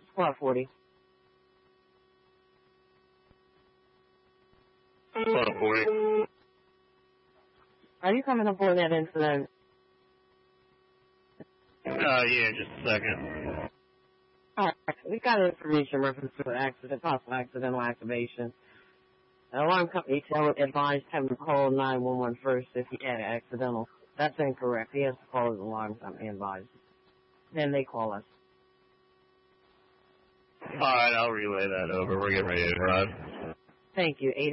Squad 40. Squad 40. Are you coming aboard that incident? Yeah, just a second. Alright, we got information reference to an accident, possible accidental activation. The alarm company advised him to call 911 first if he had an accidental. That's incorrect. He has to call his alarm company advised. Then they call us. Alright, I'll relay that over. We're getting ready to run. Thank you.